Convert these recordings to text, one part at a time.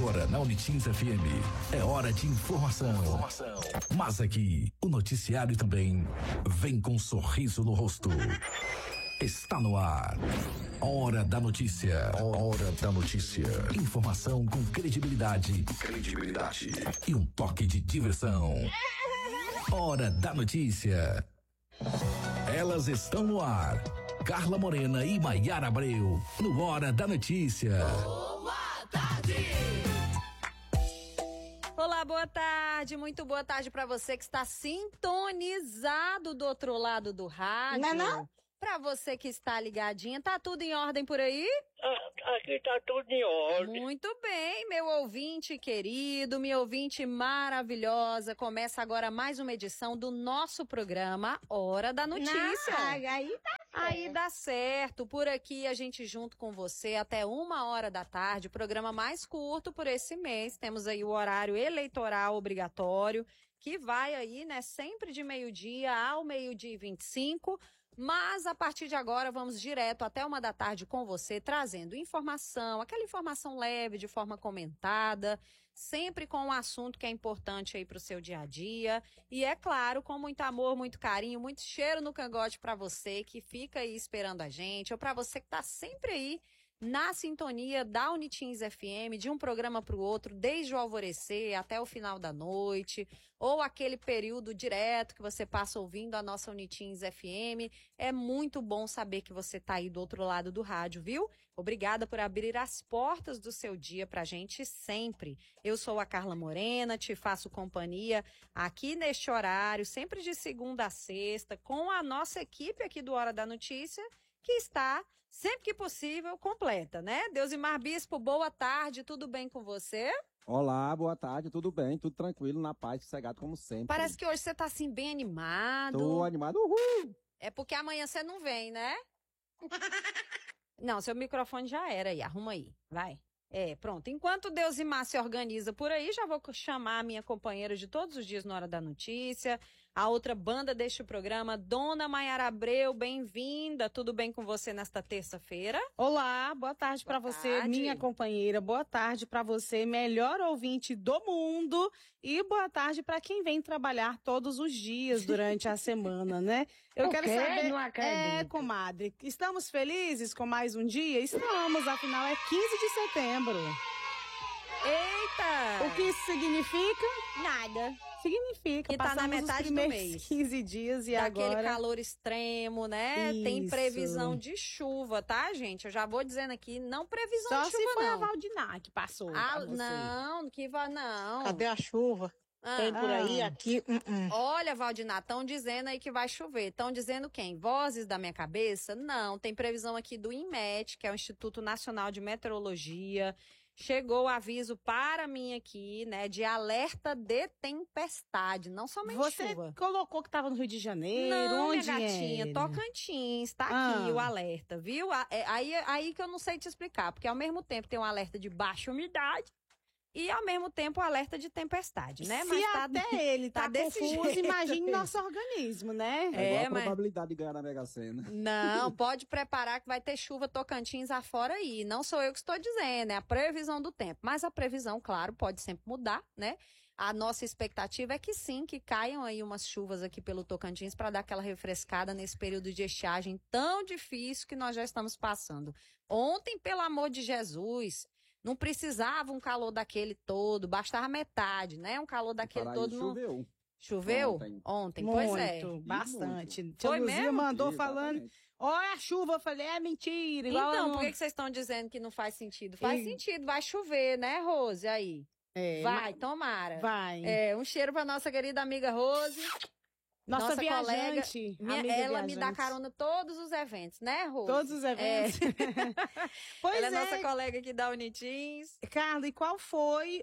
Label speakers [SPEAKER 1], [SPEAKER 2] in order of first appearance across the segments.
[SPEAKER 1] Agora na Unitins FM é hora de informação. Mas aqui o noticiário também vem com um sorriso no rosto. Está no ar. Hora da notícia. Hora da notícia. Informação com credibilidade. E um toque de diversão. Hora da notícia. Elas estão no ar. Carla Morena e Maiara Abreu no Hora da Notícia.
[SPEAKER 2] Boa tarde! Olá, boa tarde, muito boa tarde para você que está sintonizado do outro lado do rádio.
[SPEAKER 3] Não.
[SPEAKER 2] Para você que está ligadinha, tá tudo em ordem por aí?
[SPEAKER 3] Aqui tá tudo em ordem.
[SPEAKER 2] Muito bem, meu ouvinte querido, minha ouvinte maravilhosa. Começa agora mais uma edição do nosso programa Hora da Notícia.
[SPEAKER 3] Aí tá certo.
[SPEAKER 2] Aí dá certo. Por aqui a gente junto com você até 1h da tarde, o programa mais curto por esse mês. Temos aí o horário eleitoral obrigatório, que vai aí, né, sempre de meio-dia ao 12h25. Mas, a partir de agora, vamos direto até 1h da tarde com você, trazendo informação, aquela informação leve, de forma comentada, sempre com um assunto que é importante aí para o seu dia a dia. E, é claro, com muito amor, muito carinho, muito cheiro no cangote para você que fica aí esperando a gente, ou para você que está sempre aí na sintonia da Unitins FM, de um programa para o outro, desde o alvorecer até o final da noite, ou aquele período direto que você passa ouvindo a nossa Unitins FM. É muito bom saber que você está aí do outro lado do rádio, viu? Obrigada por abrir as portas do seu dia pra gente sempre. Eu sou a Carla Morena, te faço companhia aqui neste horário, sempre de segunda a sexta, com a nossa equipe aqui do Hora da Notícia, que está, sempre que possível, completa, né? Deusimar Bispo, boa tarde, tudo bem com você?
[SPEAKER 4] Olá, boa tarde, tudo bem, tudo tranquilo, na paz, sossegado como sempre.
[SPEAKER 2] Parece que hoje você tá assim, bem animado.
[SPEAKER 4] Tô animado, uhul!
[SPEAKER 2] É porque amanhã você não vem, né? Não, seu microfone já era aí, arruma aí, vai. Pronto. Enquanto Deusimar se organiza por aí, já vou chamar a minha companheira de todos os dias na Hora da Notícia, a outra banda deste programa, Dona Maiara Abreu, bem-vinda. Tudo bem com você nesta terça-feira?
[SPEAKER 5] Olá, boa tarde para você, minha companheira. Boa tarde para você, melhor ouvinte do mundo. E boa tarde para quem vem trabalhar todos os dias durante a semana, né? Eu quero saber,
[SPEAKER 3] Não acredito.
[SPEAKER 5] Comadre, estamos felizes com mais um dia? Estamos, afinal é 15 de setembro.
[SPEAKER 2] Eita!
[SPEAKER 5] O que isso significa? Nada. Significa
[SPEAKER 2] que tá na
[SPEAKER 5] passamos
[SPEAKER 2] metade
[SPEAKER 5] os
[SPEAKER 2] do
[SPEAKER 5] primeiros
[SPEAKER 2] mês.
[SPEAKER 5] 15 dias e
[SPEAKER 2] daquele
[SPEAKER 5] agora...
[SPEAKER 2] calor extremo, né?
[SPEAKER 5] Isso.
[SPEAKER 2] Tem previsão de chuva, tá, gente? Eu já vou dizendo aqui, não previsão
[SPEAKER 5] Só
[SPEAKER 2] de chuva,
[SPEAKER 5] se foi
[SPEAKER 2] não.
[SPEAKER 5] a Valdinar que passou pra você.
[SPEAKER 2] Não, que vai não.
[SPEAKER 3] Cadê a chuva? Tem por aí, aqui.
[SPEAKER 2] Olha, Valdinar, estão dizendo aí que vai chover. Estão dizendo quem? Vozes da minha cabeça? Não, tem previsão aqui do INMET, que é o Instituto Nacional de Meteorologia. Chegou o aviso para mim aqui, né, de alerta de tempestade, não somente chuva.
[SPEAKER 5] Você colocou que estava no Rio de Janeiro,
[SPEAKER 2] não,
[SPEAKER 5] onde
[SPEAKER 2] minha gatinha,
[SPEAKER 5] é?
[SPEAKER 2] Tocantins, tá aqui o alerta, viu? Aí que eu não sei te explicar, porque ao mesmo tempo tem um alerta de baixa umidade e ao mesmo tempo o alerta de tempestade, né?
[SPEAKER 5] Se
[SPEAKER 2] mas
[SPEAKER 5] até ele tá
[SPEAKER 2] desse
[SPEAKER 5] confuso,
[SPEAKER 2] jeito.
[SPEAKER 5] imagine nosso organismo, né?
[SPEAKER 4] É igual a
[SPEAKER 2] mas-
[SPEAKER 4] probabilidade de ganhar na Mega Sena.
[SPEAKER 2] Não, pode preparar que vai ter chuva Tocantins afora aí. Não sou eu que estou dizendo, é a previsão do tempo. Mas a previsão, claro, pode sempre mudar, né? A nossa expectativa é que sim, que caiam aí umas chuvas aqui pelo Tocantins para dar aquela refrescada nesse período de estiagem tão difícil que nós já estamos passando. Ontem, pelo amor de Jesus, não precisava um calor daquele todo, bastava metade, né? Um calor daquele
[SPEAKER 4] Paraíso
[SPEAKER 2] todo.
[SPEAKER 4] choveu.
[SPEAKER 2] Choveu? Ontem, pois é.
[SPEAKER 5] Muito, bastante.
[SPEAKER 4] muito.
[SPEAKER 5] Tia
[SPEAKER 2] Foi
[SPEAKER 5] Luzia
[SPEAKER 2] mesmo?
[SPEAKER 5] mandou
[SPEAKER 4] Exatamente.
[SPEAKER 5] falando, olha a chuva, eu falei, é mentira. Igual
[SPEAKER 2] Então,
[SPEAKER 5] a
[SPEAKER 2] por que vocês estão dizendo que não faz sentido? Faz sentido, vai chover, né, Rose? Aí. Vai, tomara.
[SPEAKER 5] Vai.
[SPEAKER 2] Um cheiro pra nossa querida amiga Rose.
[SPEAKER 5] Nossa
[SPEAKER 2] colega,
[SPEAKER 5] viajante.
[SPEAKER 2] ela me dá carona todos os eventos, né, Rose?
[SPEAKER 5] Todos os eventos. Pois
[SPEAKER 2] ela é nossa colega aqui da Unitins.
[SPEAKER 5] Carla, e qual foi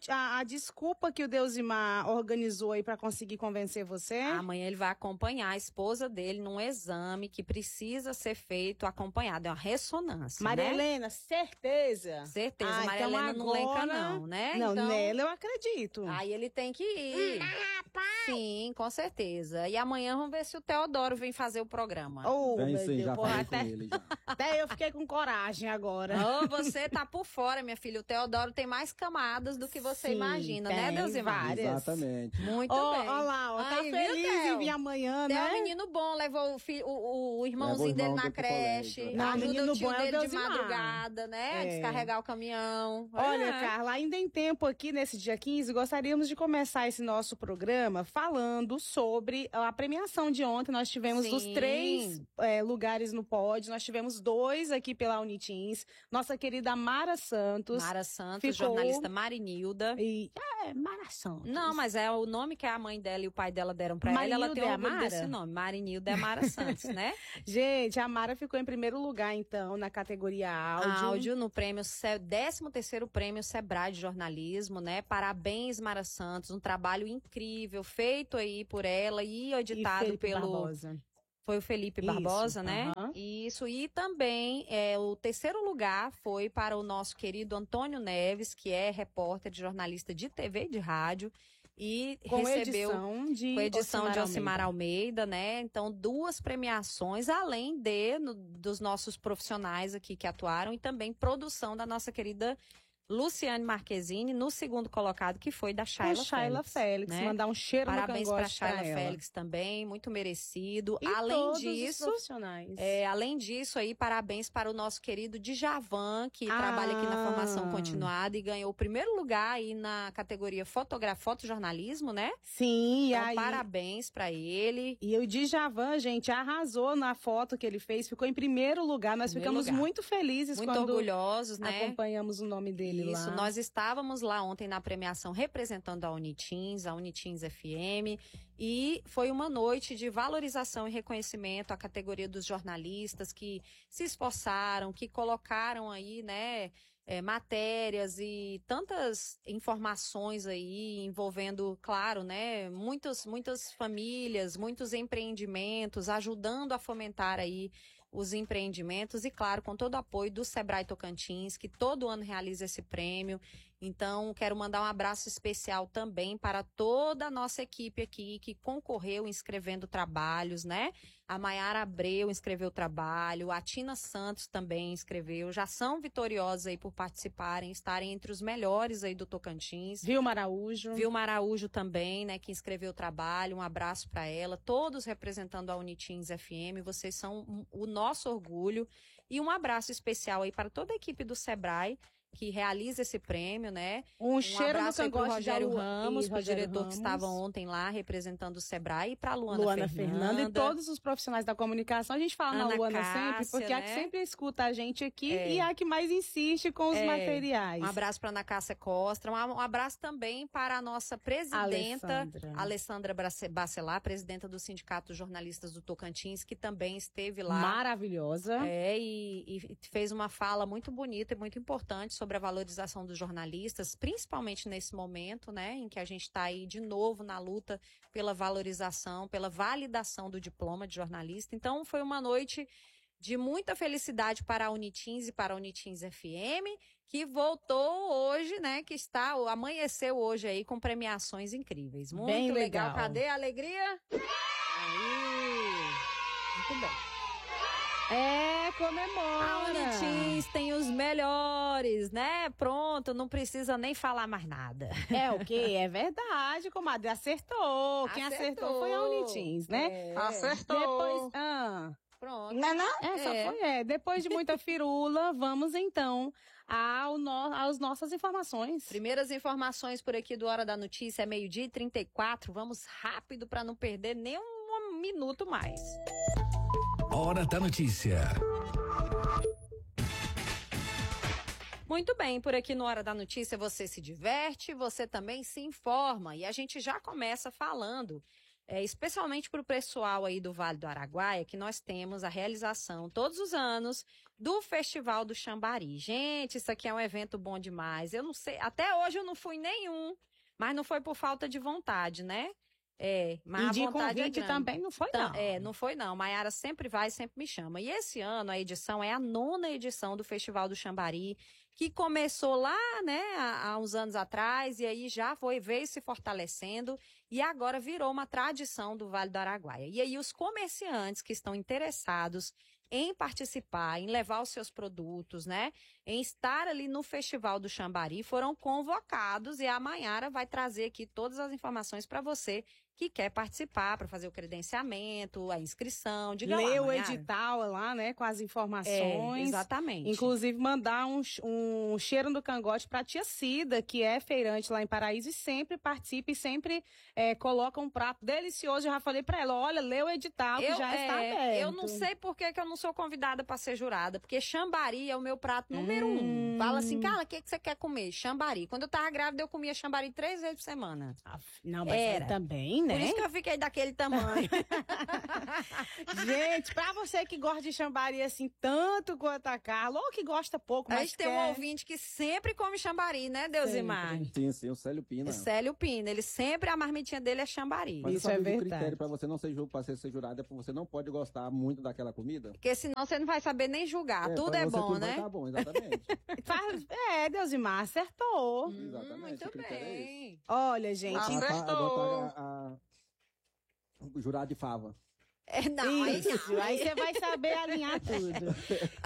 [SPEAKER 5] a desculpa que o Deusimar organizou aí pra conseguir convencer você?
[SPEAKER 2] Amanhã ele vai acompanhar a esposa dele num exame que precisa ser feito acompanhado. É uma ressonância,
[SPEAKER 5] Maria
[SPEAKER 2] né?
[SPEAKER 5] Helena, certeza.
[SPEAKER 2] Certeza,
[SPEAKER 5] Ah,
[SPEAKER 2] Maria
[SPEAKER 5] então
[SPEAKER 2] Helena não lenca não, né?
[SPEAKER 5] Não,
[SPEAKER 2] então,
[SPEAKER 5] nela eu acredito.
[SPEAKER 2] aí ele tem que ir. Sim, com certeza. certeza. E amanhã vamos ver se o Teodoro vem fazer o programa.
[SPEAKER 5] Oh,
[SPEAKER 4] Vem
[SPEAKER 5] meu
[SPEAKER 4] sim,
[SPEAKER 5] Deus.
[SPEAKER 4] já
[SPEAKER 5] Porra,
[SPEAKER 4] falei com ele já.
[SPEAKER 5] até eu fiquei com coragem agora.
[SPEAKER 2] Oh, você tá por fora, minha filha. O Teodoro tem mais camadas do que você
[SPEAKER 5] Sim,
[SPEAKER 2] imagina,
[SPEAKER 5] tem
[SPEAKER 2] né, Deusimar?
[SPEAKER 5] várias.
[SPEAKER 4] Exatamente.
[SPEAKER 2] Muito
[SPEAKER 5] Ó,
[SPEAKER 2] bem.
[SPEAKER 5] ó lá, ó, tá
[SPEAKER 2] Aí, viu,
[SPEAKER 5] feliz em
[SPEAKER 2] Theo?
[SPEAKER 5] vir amanhã,
[SPEAKER 2] Theo é um
[SPEAKER 5] né?
[SPEAKER 2] menino bom, levou o irmãozinho
[SPEAKER 4] Leva o
[SPEAKER 2] dele
[SPEAKER 4] irmão
[SPEAKER 2] na
[SPEAKER 4] dele pro
[SPEAKER 2] creche,
[SPEAKER 4] colégio.
[SPEAKER 5] Não,
[SPEAKER 2] ajuda
[SPEAKER 5] menino
[SPEAKER 2] o tio
[SPEAKER 5] bom é o
[SPEAKER 2] dele de
[SPEAKER 5] Deusimar.
[SPEAKER 2] madrugada, né?
[SPEAKER 5] É.
[SPEAKER 2] Descarregar o caminhão.
[SPEAKER 5] Olha,
[SPEAKER 2] É.
[SPEAKER 5] Carla, ainda em tempo aqui nesse dia 15, gostaríamos de começar esse nosso programa falando sobre a premiação de ontem. Nós tivemos dos
[SPEAKER 2] Sim.
[SPEAKER 5] 3 lugares no pódio, nós tivemos 2 aqui pela Unitins. Nossa querida Mara Santos.
[SPEAKER 2] Mara Santos,
[SPEAKER 5] ficou-
[SPEAKER 2] jornalista Marinilda.
[SPEAKER 5] E, Mara Santos.
[SPEAKER 2] Não, mas é o nome que a mãe dela e o pai dela deram pra ela. Ela
[SPEAKER 5] Marinilda
[SPEAKER 2] tem
[SPEAKER 5] é a
[SPEAKER 2] orgulho
[SPEAKER 5] Mara?
[SPEAKER 2] desse nome. Marinilda é Mara Santos, né?
[SPEAKER 5] Gente, a Mara ficou em primeiro lugar, então, na categoria áudio.
[SPEAKER 2] Áudio no prêmio 13º prêmio Sebrae de jornalismo, né? Parabéns, Mara Santos, um trabalho incrível feito aí por ela e
[SPEAKER 5] E
[SPEAKER 2] editado
[SPEAKER 5] Felipe
[SPEAKER 2] pelo
[SPEAKER 5] Barbosa.
[SPEAKER 2] foi o Felipe
[SPEAKER 5] Isso,
[SPEAKER 2] Barbosa, né?
[SPEAKER 5] aham.
[SPEAKER 2] Isso, e também o 3º lugar foi para o nosso querido Antônio Neves, que é repórter, jornalista de TV e de rádio, e
[SPEAKER 5] Com
[SPEAKER 2] recebeu
[SPEAKER 5] edição de
[SPEAKER 2] Alcimar Almeida, né? Então, 2 premiações, além dos nossos profissionais aqui que atuaram, e também produção da nossa querida Luciane Marquezine, no 2º colocado, que foi da Shayla
[SPEAKER 5] Félix.
[SPEAKER 2] né?
[SPEAKER 5] Mandar um cheiro
[SPEAKER 2] Parabéns
[SPEAKER 5] no
[SPEAKER 2] para
[SPEAKER 5] cangote
[SPEAKER 2] Shayla
[SPEAKER 5] ela.
[SPEAKER 2] Félix também, muito merecido.
[SPEAKER 5] E
[SPEAKER 2] Além
[SPEAKER 5] todos
[SPEAKER 2] disso,
[SPEAKER 5] os profissionais.
[SPEAKER 2] além disso aí, parabéns para o nosso querido Djavan, que trabalha aqui na formação continuada e ganhou o 1º lugar aí na categoria fotojornalismo, né?
[SPEAKER 5] Sim,
[SPEAKER 2] Então,
[SPEAKER 5] aí...
[SPEAKER 2] parabéns para ele.
[SPEAKER 5] E o Djavan, gente, arrasou na foto que ele fez, ficou em primeiro lugar. Nós
[SPEAKER 2] Primeiro
[SPEAKER 5] ficamos
[SPEAKER 2] lugar.
[SPEAKER 5] muito felizes
[SPEAKER 2] Muito
[SPEAKER 5] quando
[SPEAKER 2] orgulhosos, né?
[SPEAKER 5] acompanhamos o nome dele
[SPEAKER 2] Isso,
[SPEAKER 5] lá.
[SPEAKER 2] nós estávamos lá ontem na premiação representando a Unitins FM, e foi uma noite de valorização e reconhecimento à categoria dos jornalistas que se esforçaram, que colocaram aí, né, matérias e tantas informações aí envolvendo, claro, né, muitas famílias, muitos empreendimentos, ajudando a fomentar aí os empreendimentos e, claro, com todo o apoio do Sebrae Tocantins, que todo ano realiza esse prêmio. Então, quero mandar um abraço especial também para toda a nossa equipe aqui que concorreu inscrevendo trabalhos, né? A Maiara Abreu inscreveu trabalho, a Tina Santos também inscreveu, já são vitoriosos aí por participarem, estarem entre os melhores aí do Tocantins.
[SPEAKER 5] Vilma Araújo.
[SPEAKER 2] Vilma Araújo também, né, que inscreveu o trabalho, um abraço para ela, todos representando a Unitins FM, vocês são o nosso orgulho, e um abraço especial aí para toda a equipe do Sebrae, que realiza esse prêmio, né?
[SPEAKER 5] Um cheiro no
[SPEAKER 2] abraço aí pro
[SPEAKER 5] cangote
[SPEAKER 2] Rogério
[SPEAKER 5] de
[SPEAKER 2] Ramos, pro
[SPEAKER 5] Rogério
[SPEAKER 2] diretor
[SPEAKER 5] Ramos.
[SPEAKER 2] que estava ontem lá representando o Sebrae, e para Luana
[SPEAKER 5] Fernanda e todos os profissionais da comunicação. A gente fala
[SPEAKER 2] Ana
[SPEAKER 5] na Luana
[SPEAKER 2] Cássia,
[SPEAKER 5] sempre, porque é a que
[SPEAKER 2] né?
[SPEAKER 5] sempre escuta a gente aqui e é a que mais insiste com os materiais.
[SPEAKER 2] Um abraço para Ana Cássia Costa, um abraço também para a nossa presidenta, Alessandra Bacelar, presidenta do Sindicato dos Jornalistas do Tocantins, que também esteve lá.
[SPEAKER 5] Maravilhosa.
[SPEAKER 2] E fez uma fala muito bonita e muito importante sobre a valorização dos jornalistas, principalmente nesse momento, né, em que a gente está aí de novo na luta pela valorização, pela validação do diploma de jornalista. Então, foi uma noite de muita felicidade para a Unitins e para a Unitins FM, que voltou hoje, né, amanheceu hoje aí com premiações incríveis. Muito
[SPEAKER 5] bem
[SPEAKER 2] legal. Cadê a alegria? Aí, muito bem.
[SPEAKER 5] Comemora.
[SPEAKER 2] A Unitins tem os melhores, né? Pronto, não precisa nem falar mais nada.
[SPEAKER 5] É o quê? É verdade, comadre. Acertou. Quem acertou foi a Unitins, né?
[SPEAKER 3] Acertou.
[SPEAKER 5] Depois,
[SPEAKER 2] Pronto.
[SPEAKER 3] Não é não?
[SPEAKER 5] Depois de muita firula, vamos então às nossas informações.
[SPEAKER 2] Primeiras informações por aqui do Hora da Notícia, é 12h34. Vamos rápido para não perder nem um minuto mais.
[SPEAKER 1] Hora da Notícia.
[SPEAKER 2] Muito bem, por aqui no Hora da Notícia você se diverte, você também se informa. E a gente já começa falando, especialmente para o pessoal aí do Vale do Araguaia, que nós temos a realização todos os anos do Festival do Xambari. Gente, isso aqui é um evento bom demais. Eu não sei, até hoje eu não fui nenhum, mas não foi por falta de vontade, né? Mas
[SPEAKER 5] e de
[SPEAKER 2] a vontade
[SPEAKER 5] convite também não foi, não.
[SPEAKER 2] Não foi, não. Maiara sempre vai, sempre me chama. E esse ano a edição é a 9ª edição do Festival do Xambari, que começou lá, né, há uns anos atrás, e aí já veio se fortalecendo. e agora virou uma tradição do Vale do Araguaia. E aí os comerciantes que estão interessados em participar, em levar os seus produtos, né, em estar ali no Festival do Xambari, foram convocados e a Maiara vai trazer aqui todas as informações para você que quer participar, para fazer o credenciamento, a inscrição, diga
[SPEAKER 5] Lê
[SPEAKER 2] lá,
[SPEAKER 5] o edital lá, né, com as informações.
[SPEAKER 2] Exatamente.
[SPEAKER 5] Inclusive, mandar um cheiro no cangote para a tia Cida, que é feirante lá em Paraíso e sempre participa e sempre coloca um prato delicioso. Eu já falei para ela, olha, lê o edital que já está aberto.
[SPEAKER 2] Eu não sei por que eu não sou convidada para ser jurada, porque xambari é o meu prato número 1. Fala assim, cara, o que você quer comer? Xambari. Quando eu tava grávida, eu comia xambari 3 vezes por semana.
[SPEAKER 5] Não, mas era também, né?
[SPEAKER 2] Por isso que eu fiquei daquele tamanho.
[SPEAKER 5] Gente, pra você que gosta de xambari assim, tanto quanto a Carla, ou que gosta pouco, mas
[SPEAKER 2] a gente tem um ouvinte que sempre come xambari, né, Deusimar?
[SPEAKER 4] Sim, o Célio Pina.
[SPEAKER 2] Célio Pina, ele sempre, a marmitinha dele é xambari.
[SPEAKER 4] Mas
[SPEAKER 5] isso é verdade.
[SPEAKER 4] O critério pra você não ser jurado é porque você não pode gostar muito daquela comida?
[SPEAKER 2] Porque senão você não vai saber nem julgar. Tudo é bom, né?
[SPEAKER 4] Tá bom, exatamente.
[SPEAKER 5] Deusimar, acertou.
[SPEAKER 4] Exatamente.
[SPEAKER 2] Muito bem.
[SPEAKER 5] Olha, gente.
[SPEAKER 4] O jurado de fava.
[SPEAKER 2] Não,
[SPEAKER 5] isso, aí você vai saber alinhar tudo.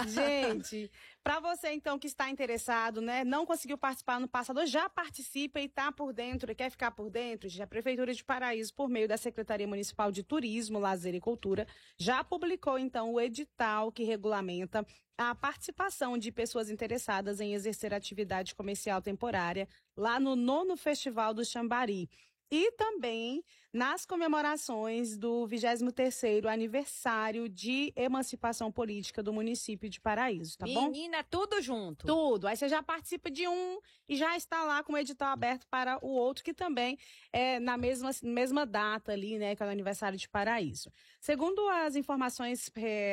[SPEAKER 5] Gente, para você então que está interessado, né, não conseguiu participar no passado, já participa e está por dentro, quer ficar por dentro, a Prefeitura de Paraíso, por meio da Secretaria Municipal de Turismo, Lazer e Cultura, já publicou então o edital que regulamenta a participação de pessoas interessadas em exercer atividade comercial temporária lá no 9º Festival do Xambari. E também nas comemorações do 23º aniversário de emancipação política do município de Paraíso, tá bom?
[SPEAKER 2] Menina, tudo junto.
[SPEAKER 5] Tudo. Aí você já participa de um e já está lá com o edital aberto para o outro, que também é na mesma data ali, né, que é o aniversário de Paraíso. Segundo as informações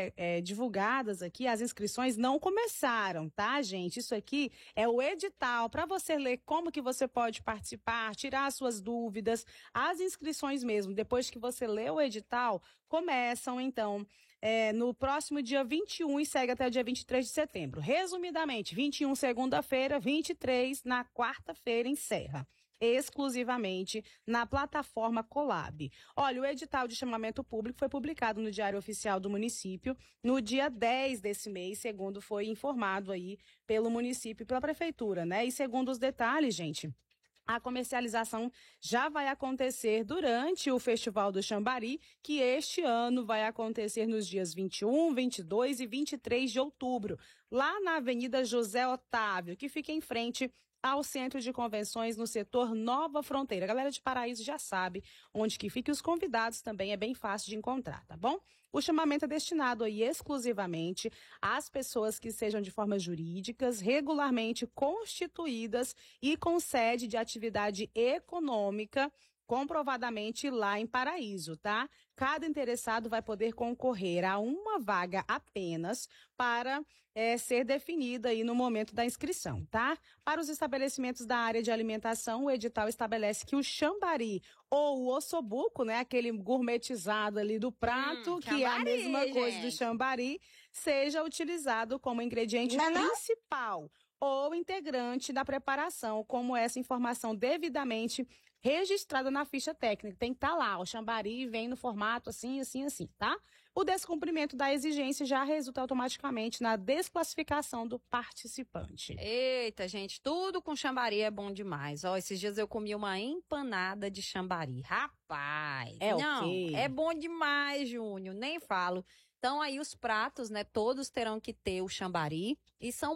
[SPEAKER 5] divulgadas aqui, as inscrições não começaram, tá, gente? Isso aqui é o edital para você ler como que você pode participar, tirar as suas dúvidas. As inscrições mesmo, depois que você lê o edital, começam, então, no próximo dia 21 e segue até o dia 23 de setembro. Resumidamente, 21 segunda-feira, 23 na quarta-feira encerra. Exclusivamente na plataforma Colab. Olha, o edital de chamamento público foi publicado no Diário Oficial do município no dia 10 desse mês, segundo foi informado aí pelo município e pela prefeitura, né? E segundo os detalhes, gente, a comercialização já vai acontecer durante o Festival do Xambari, que este ano vai acontecer nos dias 21, 22 e 23 de outubro, lá na Avenida José Otávio, que fica em frente ao Centro de Convenções no setor Nova Fronteira. A galera de Paraíso já sabe onde que fica e os convidados também é bem fácil de encontrar, tá bom? O chamamento é destinado aí exclusivamente às pessoas que sejam de formas jurídicas, regularmente constituídas e com sede de atividade econômica comprovadamente lá em Paraíso, tá? Cada interessado vai poder concorrer a uma vaga apenas para ser definida aí no momento da inscrição, tá? Para os estabelecimentos da área de alimentação, o edital estabelece que o xambari ou o ossobuco, né, aquele gourmetizado ali do prato, que é a mesma coisa do xambari, seja utilizado como ingrediente principal ou integrante da preparação, como essa informação devidamente registrada na ficha técnica. Tem que estar lá, o xambari vem no formato assim, assim, assim, tá? O descumprimento da exigência já resulta automaticamente na desclassificação do participante.
[SPEAKER 2] Eita, gente, tudo com xambari é bom demais. Ó, esses dias eu comi uma empanada de xambari. Rapaz! É bom demais, Júnior, nem falo. Então, aí os pratos, né, todos terão que ter o xambari. E são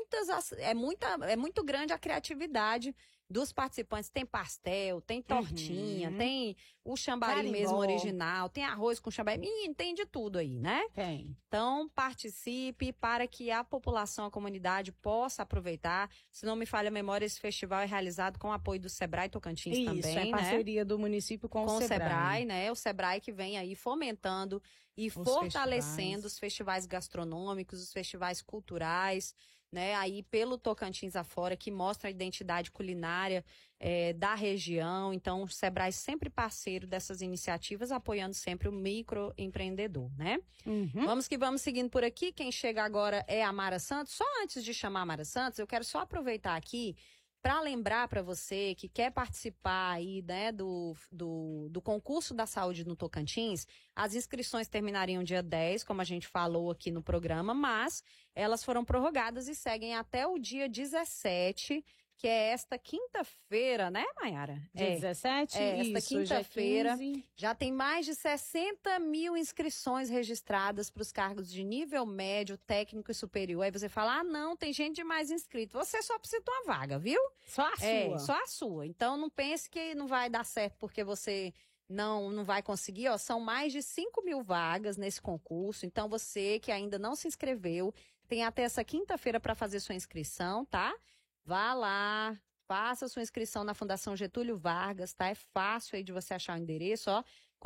[SPEAKER 2] é muito grande a criatividade dos participantes. Tem pastel, tem tortinha, tem o xambari mesmo original, tem arroz com xambari. Menino, tem de tudo aí, né?
[SPEAKER 5] Tem.
[SPEAKER 2] Então, participe para que a população, a comunidade possa aproveitar. Se não me falha a memória, esse festival é realizado com o apoio do Sebrae Tocantins também,
[SPEAKER 5] Isso, é parceria do município com o
[SPEAKER 2] Sebrae, né? O Sebrae que vem aí fomentando e fortalecendo os festivais gastronômicos, os festivais culturais, né, aí pelo Tocantins afora, que mostra a identidade culinária da região. Então, o Sebrae sempre parceiro dessas iniciativas, apoiando sempre o microempreendedor, né? Vamos que vamos seguindo por aqui. Quem chega agora é a Mara Santos. Só antes de chamar a Mara Santos, eu quero só aproveitar aqui Para lembrar para você que quer participar aí, né, do concurso da saúde no Tocantins, as inscrições terminariam dia 10, como a gente falou aqui no programa, mas elas foram prorrogadas e seguem até o dia 17, que é esta quinta-feira, né, Mayara?
[SPEAKER 5] Dia 17?
[SPEAKER 2] Esta quinta-feira.
[SPEAKER 5] Já
[SPEAKER 2] tem mais de 60 mil inscrições registradas para os cargos de nível médio, técnico e superior. Aí você fala, ah, não, tem gente demais inscrito. Você só precisa de uma vaga, viu?
[SPEAKER 5] Só a sua.
[SPEAKER 2] Só a sua. Então, não pense que não vai dar certo porque você não vai conseguir. Ó, são mais de 5 mil vagas nesse concurso. Então, você que ainda não se inscreveu, tem até essa quinta-feira para fazer sua inscrição, tá? Vá lá, faça sua inscrição na Fundação Getúlio Vargas, tá? É fácil aí de você achar o endereço, ó.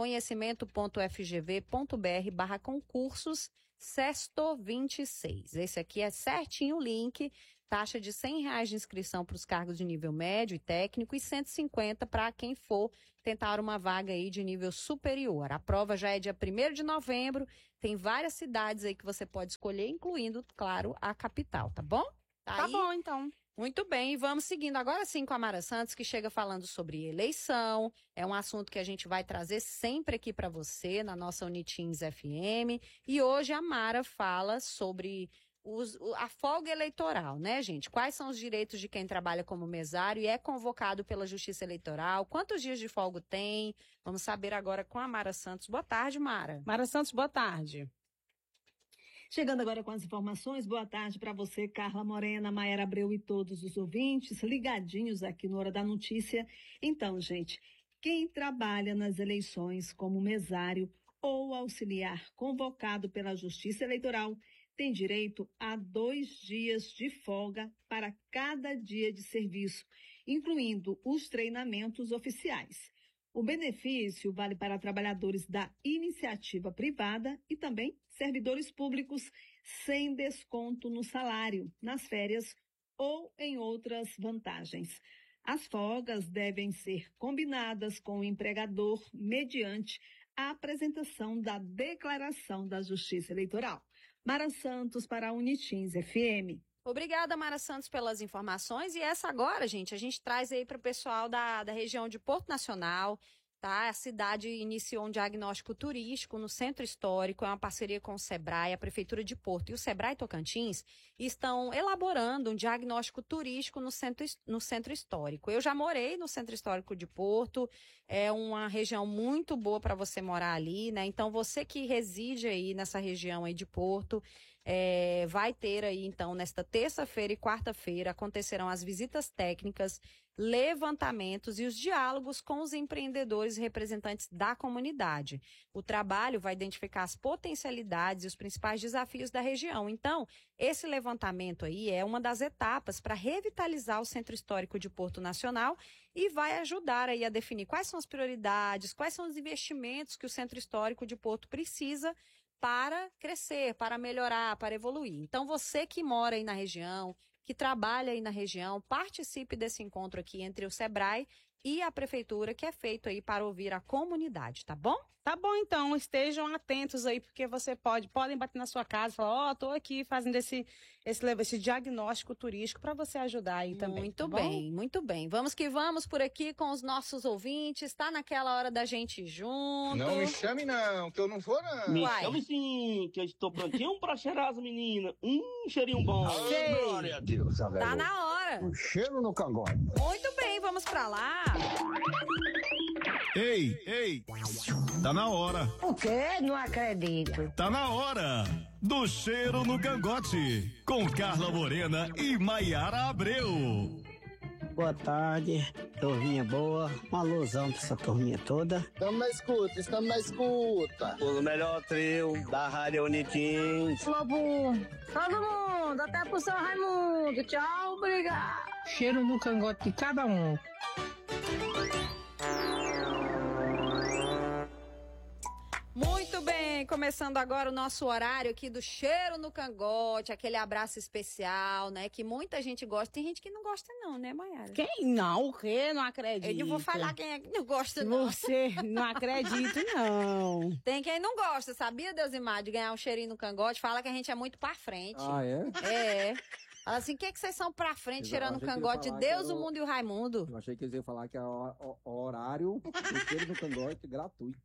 [SPEAKER 2] conhecimento.fgv.br/concursos Sesto 26. Esse aqui é certinho o link. Taxa de R$100 de inscrição para os cargos de nível médio e técnico e 150 para quem for tentar uma vaga aí de nível superior. A prova já é dia 1º de novembro. Tem várias cidades aí que você pode escolher, incluindo, claro, a capital, tá bom?
[SPEAKER 5] Tá bom, então.
[SPEAKER 2] Muito bem, e vamos seguindo agora sim com a Mara Santos, que chega falando sobre eleição. É um assunto que a gente vai trazer sempre aqui para você na nossa Unitins FM. E hoje a Mara fala sobre a folga eleitoral, né, gente? Quais são os direitos de quem trabalha como mesário e é convocado pela Justiça Eleitoral? Quantos dias de folga tem? Vamos saber agora com a Mara Santos. Boa tarde, Mara.
[SPEAKER 5] Mara Santos, boa tarde.
[SPEAKER 6] Chegando agora com as informações, boa tarde para você, Carla Morena, Mayara Abreu e todos os ouvintes ligadinhos aqui no Hora da Notícia. Então, gente, quem trabalha nas eleições como mesário ou auxiliar convocado pela Justiça Eleitoral tem direito a 2 dias de folga para cada dia de serviço, incluindo os treinamentos oficiais. O benefício vale para trabalhadores da iniciativa privada e também servidores públicos sem desconto no salário, nas férias ou em outras vantagens. As folgas devem ser combinadas com o empregador mediante a apresentação da declaração da Justiça Eleitoral. Mara Santos para a Unitins FM.
[SPEAKER 2] Obrigada, Mara Santos, pelas informações. E essa agora, gente, a gente traz aí para o pessoal da região de Porto Nacional, tá? A cidade iniciou um diagnóstico turístico no Centro Histórico, é uma parceria com o Sebrae, a Prefeitura de Porto e o Sebrae Tocantins estão elaborando um diagnóstico turístico no Centro Histórico. Eu já morei no Centro Histórico de Porto, é uma região muito boa para você morar ali, né? Então, você que reside aí nessa região aí de Porto, vai ter aí, então, nesta terça-feira e quarta-feira, acontecerão as visitas técnicas, levantamentos e os diálogos com os empreendedores e representantes da comunidade. O trabalho vai identificar as potencialidades e os principais desafios da região. Então, esse levantamento aí é uma das etapas para revitalizar o Centro Histórico de Porto Nacional e vai ajudar aí a definir quais são as prioridades, quais são os investimentos que o Centro Histórico de Porto precisa para crescer, para melhorar, para evoluir. Então, você que mora aí na região, que trabalha aí na região, participe desse encontro aqui entre o Sebrae e a Prefeitura, que é feito aí para ouvir a comunidade, tá bom?
[SPEAKER 5] Tá bom, então, estejam atentos aí, porque podem bater na sua casa e falar, tô aqui fazendo esse diagnóstico turístico para você ajudar aí também.
[SPEAKER 2] Muito bem, muito bem. Vamos que vamos por aqui com os nossos ouvintes, tá naquela hora da gente ir junto.
[SPEAKER 7] Não me chame não, que eu não vou não.
[SPEAKER 3] Me chame sim, que eu estou prontinho pra cheirar as meninas. Cheirinho bom.
[SPEAKER 7] Sei. Glória a Deus,
[SPEAKER 2] tá na hora.
[SPEAKER 7] Um cheiro no cangote.
[SPEAKER 2] Muito bem, vamos pra lá.
[SPEAKER 8] Ei, tá na hora.
[SPEAKER 9] O quê? Não acredito.
[SPEAKER 8] Tá na hora do cheiro no cangote, com Carla Morena e Mayara Abreu.
[SPEAKER 10] Boa tarde, turminha boa, uma alusão pra essa turminha toda.
[SPEAKER 7] Estamos na escuta.
[SPEAKER 3] O melhor trio da Rádio Unitins.
[SPEAKER 9] Lobo, todo mundo, até pro São Raimundo. Tchau, obrigado.
[SPEAKER 11] Cheiro no cangote de cada um.
[SPEAKER 2] Muito bem, começando agora o nosso horário aqui do cheiro no cangote, aquele abraço especial, né, que muita gente gosta. Tem gente que não gosta não, né, Mayara?
[SPEAKER 5] Quem não? O quê? Não acredito.
[SPEAKER 2] Eu não vou falar quem é que não gosta não.
[SPEAKER 5] Você não acredita não.
[SPEAKER 2] Tem quem não gosta, sabia, Deusimar, de ganhar um cheirinho no cangote? Fala que a gente é muito pra frente.
[SPEAKER 4] Ah, é?
[SPEAKER 2] É. Fala assim, o que vocês são pra frente, tirando o cangote de Deus, o mundo e o Raimundo?
[SPEAKER 4] Eu achei que eles iam falar que é o horário do cheiro no cangote gratuito.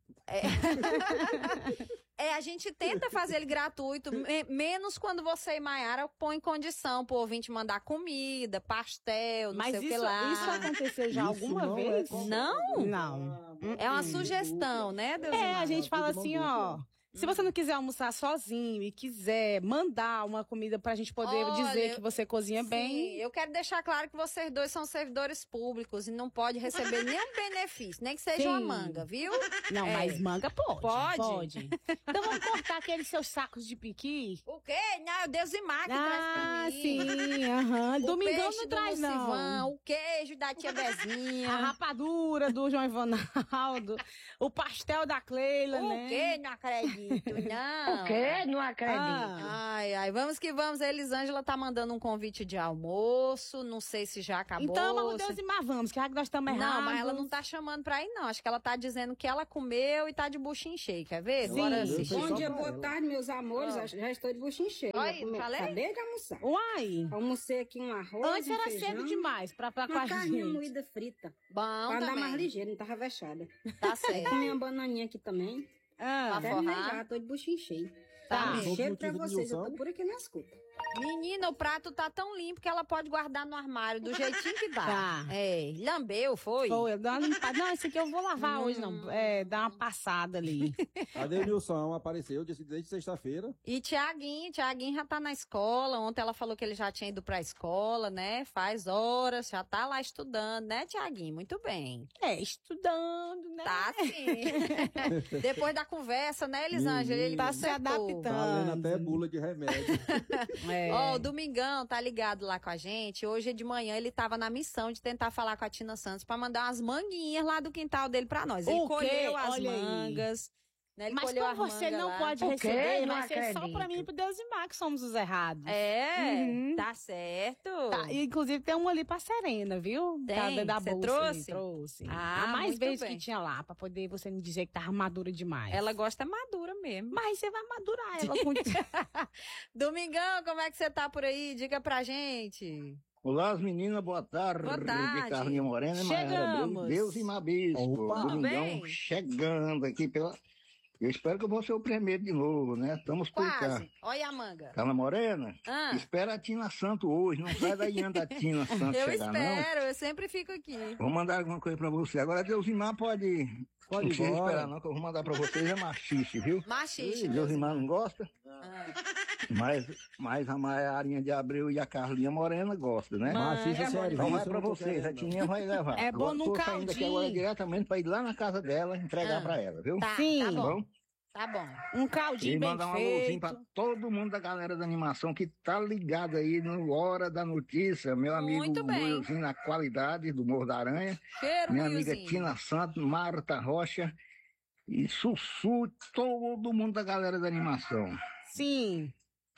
[SPEAKER 2] A gente tenta fazer ele gratuito, menos quando você e Maiara põem condição pro ouvinte mandar comida, pastel, não sei o que lá.
[SPEAKER 5] Isso aconteceu já alguma vez?
[SPEAKER 2] Não?
[SPEAKER 5] Não.
[SPEAKER 2] É uma sugestão, né, Deus?
[SPEAKER 5] A gente fala assim, ó... Se você não quiser almoçar sozinho e quiser mandar uma comida pra gente poder dizer que você cozinha bem...
[SPEAKER 2] Eu quero deixar claro que vocês dois são servidores públicos e não pode receber nenhum benefício, nem que seja uma manga, viu?
[SPEAKER 5] Não, mas manga pode.
[SPEAKER 2] Pode?
[SPEAKER 5] Então vamos cortar aqueles seus sacos de piqui?
[SPEAKER 2] O quê? Não, o Deus e Mar que traz pra mim.
[SPEAKER 5] Sim, aham. Domingão não traz, não.
[SPEAKER 2] O queijo da tia Bezinha.
[SPEAKER 5] A rapadura do João Ivanaldo. O pastel da Cleila, né?
[SPEAKER 2] O quê? Não acredito. Não.
[SPEAKER 9] O quê? Não acredito.
[SPEAKER 2] Ai, vamos que vamos. A Elisângela tá mandando um convite de almoço. Não sei se já acabou.
[SPEAKER 5] Então, mas Deus e Mar, vamos, que já que nós estamos errados.
[SPEAKER 2] Não, mas ela não tá chamando pra ir, não. Acho que ela tá dizendo que ela comeu e tá de buchinho cheio. Quer ver?
[SPEAKER 5] Sim.
[SPEAKER 2] Bora assistir.
[SPEAKER 12] Bom dia, boa tarde, meus amores. Já estou de buchinho cheio. Acabei de almoçar.
[SPEAKER 5] Uai.
[SPEAKER 12] Almocei aqui um arroz.
[SPEAKER 5] Antes era cedo demais pra com a
[SPEAKER 12] carne moída frita.
[SPEAKER 2] Bom,
[SPEAKER 12] pra
[SPEAKER 2] também.
[SPEAKER 12] dar mais ligeiro, não tava vexada.
[SPEAKER 2] Tá certo.
[SPEAKER 12] Comi uma bananinha aqui também.
[SPEAKER 2] Terminei
[SPEAKER 12] já, tô de buchinho cheio.
[SPEAKER 2] Tá.
[SPEAKER 12] Cheiro pra vocês, eu tô por aqui na escuta.
[SPEAKER 2] Menina, o prato tá tão limpo que ela pode guardar no armário do jeitinho que dá.
[SPEAKER 5] Tá.
[SPEAKER 2] Lambeu, foi?
[SPEAKER 5] Foi, dá uma limpada. Não, esse aqui eu vou lavar hoje, não. Dá uma passada ali.
[SPEAKER 4] Cadê o Nilson? Apareceu desde sexta-feira.
[SPEAKER 2] E Tiaguinho já tá na escola. Ontem ela falou que ele já tinha ido pra escola, né? Faz horas, já tá lá estudando, né, Tiaguinho? Muito bem.
[SPEAKER 5] Estudando, né?
[SPEAKER 2] Tá sim. Depois da conversa, né, Elisângela? Ele
[SPEAKER 5] tá se adaptando.
[SPEAKER 4] Tá lendo até bula de remédio.
[SPEAKER 2] Ó, o Domingão tá ligado lá com a gente. Hoje de manhã ele tava na missão de tentar falar com a Tina Santos pra mandar umas manguinhas lá do quintal dele pra nós. Ele colheu as mangas. Né? Ele
[SPEAKER 5] mas como você não pode receber, vai ser só pra mim e pro Deus e Mar que somos os errados.
[SPEAKER 2] Tá certo.
[SPEAKER 5] Tá, e, inclusive tem um ali pra Serena, viu?
[SPEAKER 2] Tem,
[SPEAKER 5] da
[SPEAKER 2] você
[SPEAKER 5] bolsa,
[SPEAKER 2] trouxe?
[SPEAKER 5] Trouxe.
[SPEAKER 2] Ah,
[SPEAKER 5] a mais
[SPEAKER 2] muito
[SPEAKER 5] vezes
[SPEAKER 2] bem.
[SPEAKER 5] que tinha lá, pra poder você me dizer que tava madura demais.
[SPEAKER 2] Ela gosta madura mesmo.
[SPEAKER 5] Mas você vai madurar ela com...
[SPEAKER 2] Domingão, como é que você tá por aí? Diga pra gente.
[SPEAKER 7] Olá, as meninas, boa tarde.
[SPEAKER 2] Boa tarde.
[SPEAKER 7] De Carlinha Morena e Maiara Abreu, Deus e Mabisco. Domingão
[SPEAKER 2] bem?
[SPEAKER 7] chegando aqui pela... Eu espero que eu vou ser o primeiro de novo, né? Estamos por cá.
[SPEAKER 2] Quase. Olha a manga.
[SPEAKER 7] Carla Morena, espera a Tina Santo hoje. Não sai daí antes da Tina Santo
[SPEAKER 2] eu
[SPEAKER 7] chegar,
[SPEAKER 2] espero, eu sempre fico aqui.
[SPEAKER 7] Vou mandar alguma coisa pra você. Agora, Deusimar pode não precisa
[SPEAKER 4] embora.
[SPEAKER 7] esperar não, que eu vou mandar pra vocês. É machixe, viu?
[SPEAKER 2] Machixe.
[SPEAKER 7] Deusimar não gosta? Mas a Maiarinha de Abreu e a Carlinha Morena gostam, né? Então vai pra vocês, a Tininha vai levar.
[SPEAKER 5] É bom
[SPEAKER 7] agora,
[SPEAKER 5] no
[SPEAKER 7] tô saindo aqui agora diretamente pra ir lá na casa dela entregar pra ela, viu?
[SPEAKER 2] Tá,
[SPEAKER 5] Sim.
[SPEAKER 2] tá bom.
[SPEAKER 7] Bom?
[SPEAKER 2] Tá bom.
[SPEAKER 5] Um caldinho
[SPEAKER 7] E
[SPEAKER 5] bem
[SPEAKER 7] mandar um
[SPEAKER 5] feito.
[SPEAKER 7] alôzinho pra todo mundo da galera da animação que tá ligado aí no Hora da Notícia. Meu amigo
[SPEAKER 2] Muito bem.
[SPEAKER 7] Muilzinho na qualidade do Morro da Aranha.
[SPEAKER 2] Cheiro,
[SPEAKER 7] Minha amiga
[SPEAKER 2] Muilzinho.
[SPEAKER 7] Tina Santos, Marta Rocha e Sussu, todo mundo da galera da animação.
[SPEAKER 5] Sim.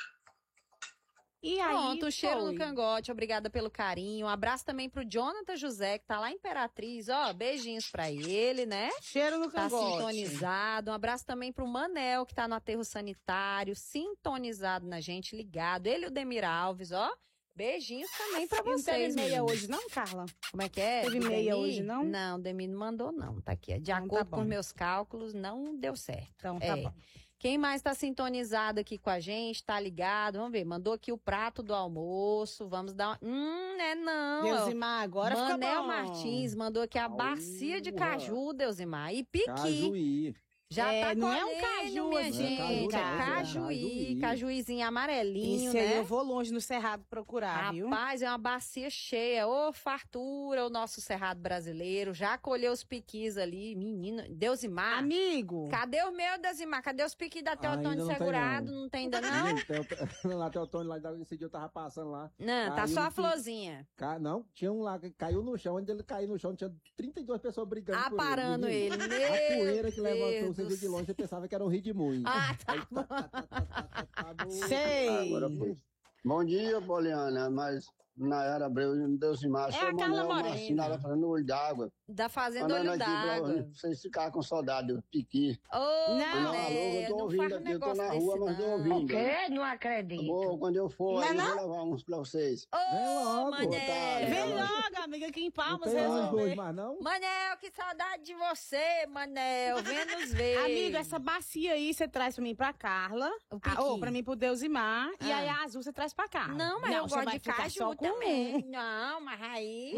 [SPEAKER 5] E aí,
[SPEAKER 2] Pronto, cheiro
[SPEAKER 5] foi.
[SPEAKER 2] no cangote, obrigada pelo carinho. Um abraço também pro Jonathan José, que tá lá em Imperatriz, ó, beijinhos pra ele, né?
[SPEAKER 5] Cheiro no
[SPEAKER 2] Tá
[SPEAKER 5] cangote.
[SPEAKER 2] sintonizado. Um abraço também pro Manel, que tá no aterro sanitário, sintonizado na gente, ligado. Ele e o Demir Alves, ó. Beijinhos também pra
[SPEAKER 5] E não
[SPEAKER 2] vocês.
[SPEAKER 5] teve meia
[SPEAKER 2] meninos.
[SPEAKER 5] hoje não, Carla?
[SPEAKER 2] Como é que é?
[SPEAKER 5] Teve
[SPEAKER 2] Do
[SPEAKER 5] meia
[SPEAKER 2] Demir?
[SPEAKER 5] hoje, não?
[SPEAKER 2] Não, o Demir não mandou, não. Tá aqui. De
[SPEAKER 5] Então tá
[SPEAKER 2] acordo com
[SPEAKER 5] bom.
[SPEAKER 2] os meus cálculos, não deu certo.
[SPEAKER 5] Então tá bom.
[SPEAKER 2] Quem mais tá sintonizado aqui com a gente, tá ligado? Vamos ver, mandou aqui o prato do almoço, vamos dar uma... não.
[SPEAKER 5] Deusimar, agora fica
[SPEAKER 2] Manel
[SPEAKER 5] bom.
[SPEAKER 2] Martins mandou aqui a bacia de caju, Deusimar, e piqui.
[SPEAKER 4] Cajuí.
[SPEAKER 2] Já tá
[SPEAKER 5] não é um
[SPEAKER 2] colhendo,
[SPEAKER 5] caju,
[SPEAKER 2] minha
[SPEAKER 5] assim,
[SPEAKER 2] gente.
[SPEAKER 4] não,
[SPEAKER 2] Cajuí, cajuízinho amarelinho,
[SPEAKER 5] Esse aí
[SPEAKER 2] né?
[SPEAKER 5] eu vou longe no Cerrado procurar, viu?
[SPEAKER 2] Rapaz, é uma bacia cheia. Ô, fartura, o nosso cerrado brasileiro. Já colheu os piquis ali. Menino, Deusimar.
[SPEAKER 5] Amigo.
[SPEAKER 2] Cadê o meu, Deusimar? Cadê os piquis da Teotônio
[SPEAKER 4] Ainda não tem,
[SPEAKER 2] segurado? Não tem ainda, não?
[SPEAKER 4] Lá, Teotônio, lá esse dia eu tava passando lá.
[SPEAKER 2] Não, tá
[SPEAKER 4] Caiu
[SPEAKER 2] só a
[SPEAKER 4] no pique.
[SPEAKER 2] florzinha.
[SPEAKER 4] Não, tinha um lá que caiu no chão. Onde ele caiu no chão, tinha 32 pessoas brigando por ele.
[SPEAKER 2] Aparando ele.
[SPEAKER 4] A
[SPEAKER 2] Meu
[SPEAKER 4] poeira que levantou,
[SPEAKER 2] Deus
[SPEAKER 4] você
[SPEAKER 2] do
[SPEAKER 4] viu de longe, você pensava que era um redemoinho.
[SPEAKER 2] Ah, tá.
[SPEAKER 5] Sei.
[SPEAKER 13] Agora foi. Bom dia, Poliana, mas
[SPEAKER 10] Nayara Abreu e Deusimar.
[SPEAKER 5] É a Carla Morena.
[SPEAKER 10] Marcinha, fazendo olho d'água.
[SPEAKER 2] Da Fazenda Olho d'Água.
[SPEAKER 10] Vocês ficaram com saudade do Piqui.
[SPEAKER 2] Ô,
[SPEAKER 10] Mané, eu tô ouvindo aqui, eu tô na rua, mas tô ouvindo.
[SPEAKER 9] O quê? Não acredito.
[SPEAKER 10] Quando eu for, aí eu vou levar uns pra vocês.
[SPEAKER 2] Ô, Manel.
[SPEAKER 5] Vem logo, amiga, aqui em Palmas
[SPEAKER 4] resolver.
[SPEAKER 2] Manel, que saudade de você, Manel. Vem nos ver.
[SPEAKER 5] Amigo, essa bacia aí você traz pra mim pra Carla. Ou pra mim pro Deusimar. E aí a azul você traz pra Carla.
[SPEAKER 2] Não, mas eu gosto de caju também. Não, mas aí...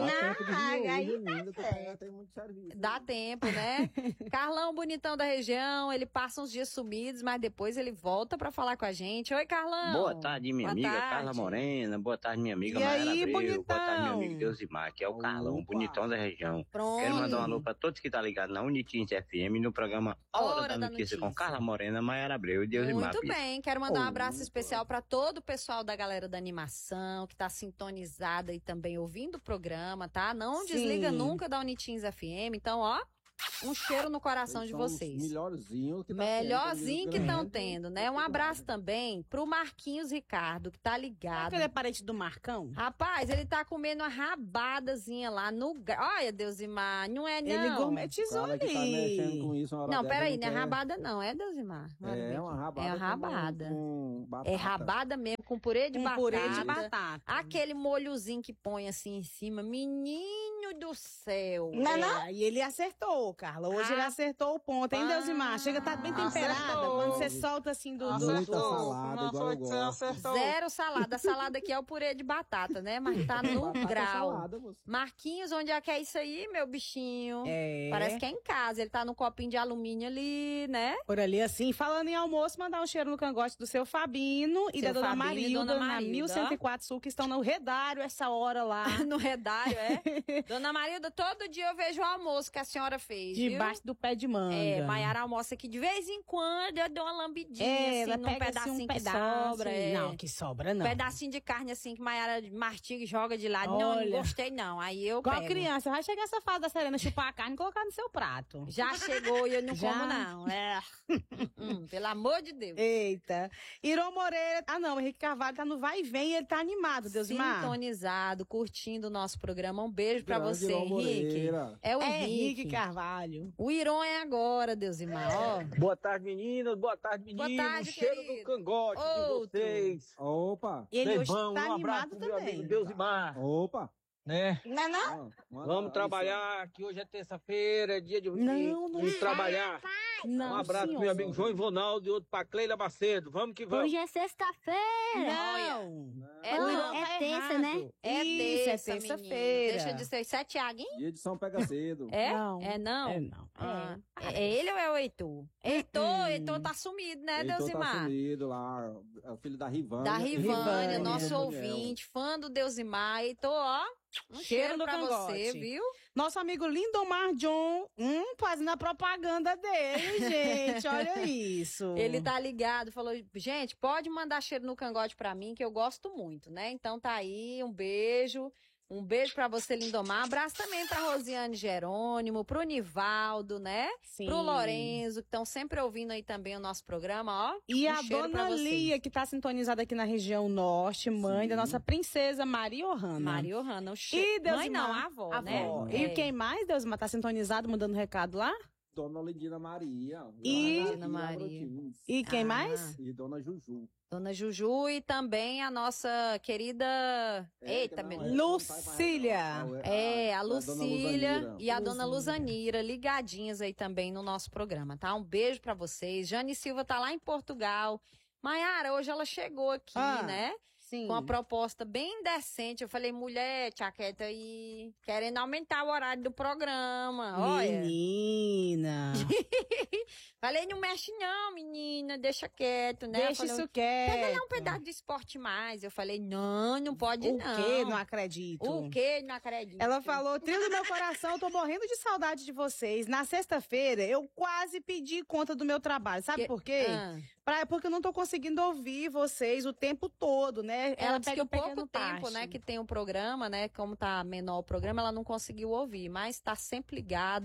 [SPEAKER 4] Tem muito serviço.
[SPEAKER 2] Dá tempo, né? Carlão, bonitão da região, ele passa uns dias sumidos, mas depois ele volta pra falar com a gente. Oi, Carlão.
[SPEAKER 13] Boa tarde, minha amiga Carla Morena. Boa tarde, minha amiga Mayara Abreu.
[SPEAKER 5] Bonitão?
[SPEAKER 13] Boa tarde, meu amigo Deusimar, que é o Carlão, bonitão da região.
[SPEAKER 2] Pronto.
[SPEAKER 13] Quero mandar um alô pra todos que tá ligado na Unitins FM, no programa Hora da Notícia com Carla Morena, Mayara Abreu e Deusimar.
[SPEAKER 2] Muito bem, quero mandar um abraço especial pra todo o pessoal da galera da animação, que tá sintonizada e também ouvindo o programa, tá? Não desliga nunca da Unitins FM, então, ó, um cheiro no coração de vocês. Melhorzinho que estão tendo, né? Um abraço também pro Marquinhos Ricardo, que tá ligado.
[SPEAKER 5] Será que ele é parente do Marcão?
[SPEAKER 2] Rapaz, ele tá comendo uma rabadazinha lá no... Olha, Deusimar, não é não.
[SPEAKER 5] Ele gourmetizou ali.
[SPEAKER 4] Tá mexendo com isso,
[SPEAKER 2] não, peraí, não é rabada não, é, Deusimar?
[SPEAKER 4] É uma rabada.
[SPEAKER 2] É uma rabada.
[SPEAKER 4] É
[SPEAKER 2] rabada mesmo, com purê de batata.
[SPEAKER 5] Purê de batata.
[SPEAKER 2] Aquele molhozinho que põe assim em cima. Menino do céu.
[SPEAKER 5] Não? E ele acertou, Carla. Hoje ele acertou o ponto, hein, Deusimar? Chega, tá bem temperada. Quando você solta assim do...
[SPEAKER 4] Muita salada, igual eu gosto.
[SPEAKER 2] Zero salada. A salada aqui é o purê de batata, né? Mas tá no grau.
[SPEAKER 4] Salada,
[SPEAKER 2] Marquinhos, onde é que é isso aí, meu bichinho? Parece que é em casa. Ele tá no copinho de alumínio ali, né?
[SPEAKER 5] Por ali, assim. Falando em almoço, mandar um cheiro no cangote do seu Fabino e da Dona Marilda, na 1104 Sul, que estão no Redário essa hora lá.
[SPEAKER 2] No Redário, é? Dona Marilda, todo dia eu vejo o almoço que a senhora fez,
[SPEAKER 5] debaixo do pé de manga.
[SPEAKER 2] Maiara almoça aqui de vez em quando, eu dou uma lambidinha, assim, num pedacinho que sobra.
[SPEAKER 5] Não, que sobra não.
[SPEAKER 2] Um pedacinho de carne, assim, que Maiara mastiga e joga de lado. Não gostei, não. Aí eu
[SPEAKER 5] igual
[SPEAKER 2] pego.
[SPEAKER 5] Criança, vai chegar essa fase da Serena chupar a carne e colocar no seu prato.
[SPEAKER 2] Já chegou e eu não como, não. Pelo amor de Deus.
[SPEAKER 5] Eita. Irô Moreira. Não, Henrique Carvalho tá no vai e vem e ele tá animado, Deusimar.
[SPEAKER 2] Sintonizado, curtindo o nosso programa. Um beijo pra você, Henrique. É o
[SPEAKER 5] Henrique Carvalho.
[SPEAKER 2] O Iron é agora, Deusimar, ó.
[SPEAKER 14] Boa tarde, meninas. Boa tarde, meninos.
[SPEAKER 2] Boa tarde,
[SPEAKER 14] cheiro
[SPEAKER 2] querido.
[SPEAKER 14] do cangote de vocês.
[SPEAKER 4] Opa.
[SPEAKER 5] Ele hoje
[SPEAKER 14] Bem,
[SPEAKER 5] tá
[SPEAKER 14] um abraço pro meu amigo Deusimar.
[SPEAKER 4] Opa.
[SPEAKER 14] Né?
[SPEAKER 9] Não.
[SPEAKER 14] Vamos trabalhar, que hoje é terça-feira, dia de trabalhar.
[SPEAKER 5] Não,
[SPEAKER 14] um abraço pro meu amigo João Ivonaldo e outro pra Cleila Macedo. Vamos que vamos.
[SPEAKER 9] Hoje é sexta-feira.
[SPEAKER 5] Não.
[SPEAKER 9] É terça, né?
[SPEAKER 2] É terça-feira. Deixa de ser 7 hein?
[SPEAKER 4] Dia de São Pega Cedo.
[SPEAKER 2] É?
[SPEAKER 5] Não.
[SPEAKER 2] É não?
[SPEAKER 5] É não.
[SPEAKER 2] É ele ou é o Heitor? Heitor tá sumido, né, Deusimar?
[SPEAKER 4] Tá sumido lá. É o filho da Rivânia.
[SPEAKER 2] Da Rivânia, nosso ouvinte, fã do Deusimar. Heitor, ó. Um cheiro pra você, viu?
[SPEAKER 5] Nosso amigo Lindomar John, fazendo a propaganda dele, gente, olha isso.
[SPEAKER 2] Ele tá ligado, falou, gente, pode mandar cheiro no cangote pra mim, que eu gosto muito, né? Então tá aí, um beijo. Um beijo pra você, Lindomar. Abraço também pra Rosiane Jerônimo, pro Nivaldo, né?
[SPEAKER 5] Sim.
[SPEAKER 2] Pro Lorenzo, que estão sempre ouvindo aí também o nosso programa, ó.
[SPEAKER 5] E a dona Lia, que tá sintonizada aqui na região norte, mãe da nossa princesa Maria Ohana.
[SPEAKER 2] Maria Ohana, o
[SPEAKER 5] cheiro.
[SPEAKER 2] Mãe não, a avó, né?
[SPEAKER 5] E quem mais, Deusmar, tá sintonizado, mandando recado lá?
[SPEAKER 4] Dona Lindina Maria.
[SPEAKER 5] E quem mais?
[SPEAKER 4] E Dona Juju.
[SPEAKER 2] Dona Juju e também a nossa querida...
[SPEAKER 5] Lucília.
[SPEAKER 2] A Lucília e a Dona Luzanira, ligadinhas aí também no nosso programa, tá? Um beijo pra vocês. Jane Silva tá lá em Portugal. Maiara, hoje ela chegou aqui, né?
[SPEAKER 5] Sim.
[SPEAKER 2] Com uma proposta bem decente. Eu falei, mulher, tia quieta aí, querendo aumentar o horário do programa. Olha.
[SPEAKER 5] Menina.
[SPEAKER 2] Falei, não mexe não, menina, deixa quieto, né?
[SPEAKER 5] Deixa isso quieto.
[SPEAKER 2] Pega lá um pedaço de esporte mais. Eu falei, não pode não.
[SPEAKER 5] O quê? Não acredito.
[SPEAKER 2] O quê? Não acredito.
[SPEAKER 5] Ela falou, trio do meu coração, eu tô morrendo de saudade de vocês. Na sexta-feira, eu quase pedi conta do meu trabalho. Sabe por quê? Porque eu não tô conseguindo ouvir vocês o tempo todo, né?
[SPEAKER 2] Ela disse que o pouco tempo, né, que tem o programa, né, como tá menor o programa, ela não conseguiu ouvir, mas tá sempre ligada.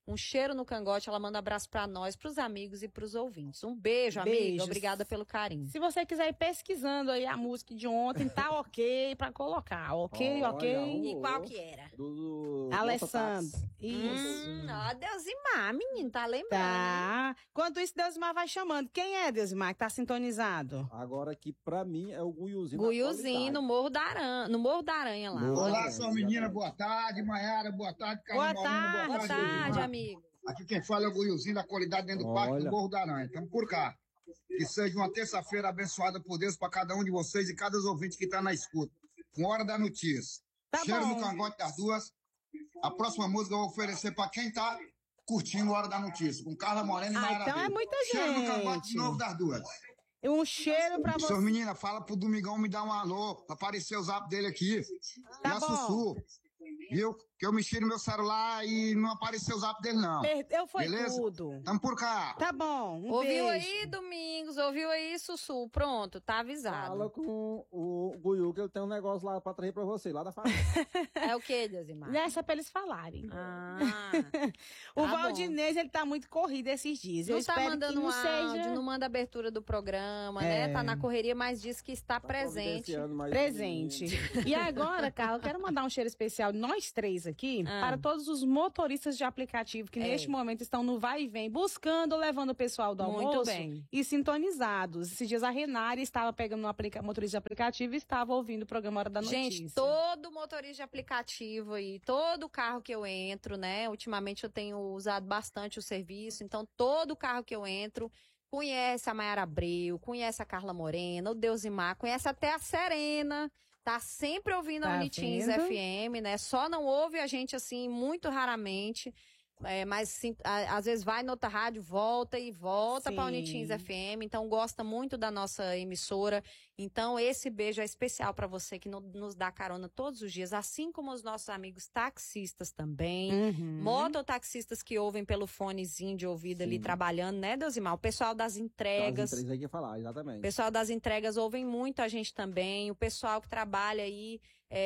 [SPEAKER 2] Um cheiro no cangote, ela manda abraço pra nós, pros amigos e pros ouvintes. Um beijo, amiga.
[SPEAKER 5] Beijos.
[SPEAKER 2] Obrigada pelo carinho.
[SPEAKER 5] Se você quiser ir pesquisando aí a música de ontem, tá ok pra colocar. Ok.
[SPEAKER 2] E qual que era?
[SPEAKER 4] Do
[SPEAKER 5] Alessandro. Isso.
[SPEAKER 2] Ó, Deusimar, menino, tá lembrando?
[SPEAKER 5] Tá. Enquanto isso, Deusimar vai chamando. Quem é Deusimar que tá sintonizado?
[SPEAKER 4] Agora aqui, pra mim, é o Guiuzinho.
[SPEAKER 2] Guiuzinho, no Morro da Aranha lá.
[SPEAKER 7] Olá, sua menina, boa tarde. Maiara, boa tarde.
[SPEAKER 5] Boa tarde.
[SPEAKER 2] Boa tarde, amigo.
[SPEAKER 7] Aqui quem fala é o Guiuzinho da qualidade dentro do Parque do Morro da Aranha. Estamos por cá. Que seja uma terça-feira abençoada por Deus para cada um de vocês e cada ouvinte que está na escuta. Com Hora da Notícia.
[SPEAKER 5] Tá
[SPEAKER 7] Cheiro
[SPEAKER 5] bom.
[SPEAKER 7] no cangote das duas. A próxima música eu vou oferecer para quem tá curtindo Hora da Notícia. Com Carla Morena e Maiara
[SPEAKER 5] Então é
[SPEAKER 7] Abreu.
[SPEAKER 5] muita
[SPEAKER 7] Cheiro no
[SPEAKER 5] gente.
[SPEAKER 7] cangote de novo das duas.
[SPEAKER 5] Um cheiro pra você.
[SPEAKER 7] Seus meninas, fala pro Domingão me dar um alô. Apareceu o zap dele aqui.
[SPEAKER 5] Tá
[SPEAKER 7] e a
[SPEAKER 5] bom.
[SPEAKER 7] Sussu. Viu? Que eu mexi no meu celular e não apareceu o zap dele, não.
[SPEAKER 5] Perdeu, foi
[SPEAKER 7] Beleza?
[SPEAKER 5] tudo.
[SPEAKER 7] Tamo por cá.
[SPEAKER 5] Tá bom,
[SPEAKER 2] Ouviu
[SPEAKER 5] beijo.
[SPEAKER 2] aí, Domingos? Ouviu aí, Sussu? Pronto, tá avisado.
[SPEAKER 4] Fala com o Guiu que ele tem um negócio lá pra trazer pra você, lá da família.
[SPEAKER 2] É o que, Deusimar?
[SPEAKER 5] Nessa pra eles falarem.
[SPEAKER 2] Ah,
[SPEAKER 5] O
[SPEAKER 2] tá
[SPEAKER 5] Valdinez, ele tá muito corrido esses dias. Eu
[SPEAKER 2] não tá
[SPEAKER 5] espero
[SPEAKER 2] mandando
[SPEAKER 5] que não
[SPEAKER 2] um
[SPEAKER 5] seja...
[SPEAKER 2] áudio, não manda abertura do programa, né? Tá na correria, mas diz que está presente.
[SPEAKER 5] Presente. E agora, Carla, eu quero mandar um cheiro especial, nós três aqui, para todos os motoristas de aplicativo que neste momento estão no vai e vem, buscando, levando o pessoal do
[SPEAKER 2] Muito
[SPEAKER 5] almoço
[SPEAKER 2] bem.
[SPEAKER 5] e sintonizados. Esses dias a Renari estava pegando um motorista de aplicativo e estava ouvindo o programa Hora da Notícia.
[SPEAKER 2] Gente, todo motorista de aplicativo aí, todo carro que eu entro, né? Ultimamente eu tenho usado bastante o serviço, então todo carro que eu entro conhece a Maiara Abreu, conhece a Carla Morena, o Deusimar, conhece até a Serena. Tá sempre ouvindo a
[SPEAKER 5] Tá
[SPEAKER 2] Unitins
[SPEAKER 5] vendo?
[SPEAKER 2] FM, né? Só não ouve a gente, assim, muito raramente. Mas sim, às vezes vai na outra rádio, volta pra Unitins FM. Então, gosta muito da nossa emissora. Então, esse beijo é especial pra você que nos dá carona todos os dias. Assim como os nossos amigos taxistas também. Mototaxistas que ouvem pelo fonezinho de ouvido ali trabalhando, né, Deusimar? O pessoal das entregas.
[SPEAKER 4] As entregas aí que falar, exatamente.
[SPEAKER 2] O pessoal das entregas ouvem muito a gente também. O pessoal que trabalha aí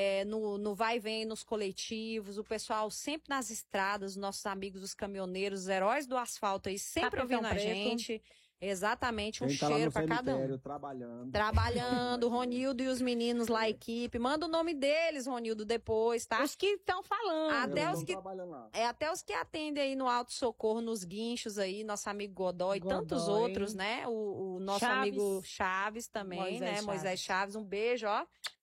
[SPEAKER 2] no vai e vem, nos coletivos. O pessoal sempre nas estradas, os nossos amigos, os caminhoneiros, os heróis do asfalto aí, sempre ouvindo a gente. Exatamente, um
[SPEAKER 4] Quem tá lá
[SPEAKER 2] cheiro
[SPEAKER 4] no
[SPEAKER 2] pra cada um.
[SPEAKER 4] cemitério, trabalhando.
[SPEAKER 2] Trabalhando, Ronildo e os meninos lá, a equipe. Manda o nome deles, Ronildo, depois, tá?
[SPEAKER 5] Os que estão falando.
[SPEAKER 2] Até os que atendem aí no auto-socorro, nos guinchos aí, nosso amigo Godoy e tantos outros, né? O nosso
[SPEAKER 5] Chaves.
[SPEAKER 2] amigo Chaves também,
[SPEAKER 5] Moisés
[SPEAKER 2] né?
[SPEAKER 5] Chaves.
[SPEAKER 2] Moisés Chaves, um beijo, ó.